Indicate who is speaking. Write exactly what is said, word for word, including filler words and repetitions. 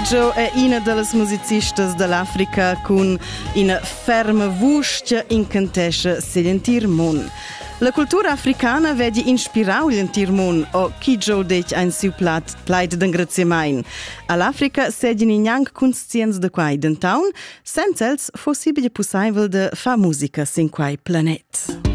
Speaker 1: Kidjo è una delle musicistas dell'Africa con una ferma voce che incantesce l'intero mondo. La cultura africana vedi inspirau l'intero mondo, o Kidjo dec ein siu plat pleit d'engraziamain. All'Africa sedin in neanche conscienza de quai d'entaun, senza els possibile possibile de fa musica sin quai planet.